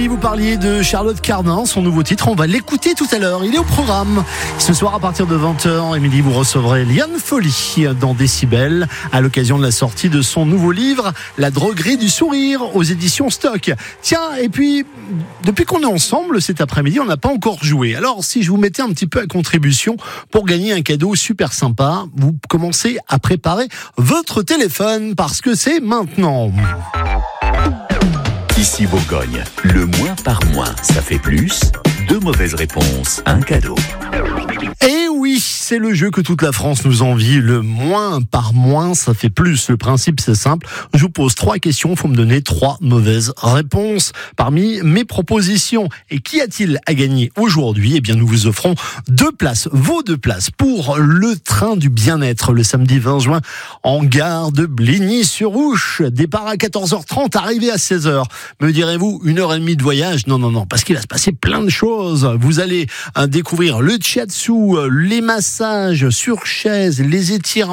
Vous parliez de Charlotte Cardin, son nouveau titre, on va l'écouter tout à l'heure, il est au programme. Ce soir à partir de 20h, Émilie, vous recevrez Liane Folly dans Décibel à l'occasion de la sortie de son nouveau livre, La droguerie du sourire aux éditions Stock. Tiens, et puis, depuis qu'on est ensemble cet après-midi, on n'a pas encore joué. Alors, si je vous mettais un petit peu à contribution pour gagner un cadeau super sympa, vous commencez à préparer votre téléphone parce que c'est maintenant. Ici Bourgogne, le moins par moins, ça fait plus. 2 mauvaises réponses, un cadeau. Et oui, c'est le jeu que toute la France nous envie. Le moins par moins, ça fait plus. Le principe, c'est simple. Je vous pose 3 questions. Il faut me donner 3 mauvaises réponses parmi mes propositions. Et qu'y a-t-il à gagner aujourd'hui? Eh bien, nous vous offrons 2 places, vos 2 places pour le train du bien-être le samedi 20 juin en gare de Bligny-sur-Ouche. Départ à 14h30, arrivée à 16h. Me direz-vous, 1h30 de voyage? Non, parce qu'il va se passer plein de choses. Vous allez découvrir le shiatsu, les massages sur chaise, les étirements.